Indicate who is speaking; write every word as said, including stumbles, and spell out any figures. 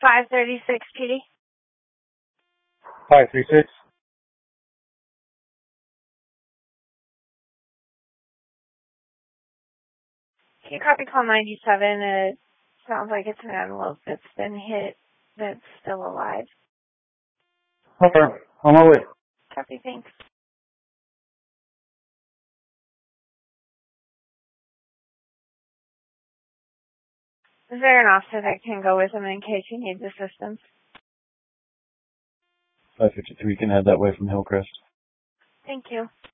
Speaker 1: five thirty-six P D.
Speaker 2: five three six.
Speaker 1: Can you copy call ninety-seven? It sounds like it's an envelope that's been hit that's still alive.
Speaker 2: Okay, on my way.
Speaker 1: Copy, thanks. Is there an officer that can go with him in case he needs assistance?
Speaker 2: five fifty-three can head that way from Hillcrest.
Speaker 1: Thank you.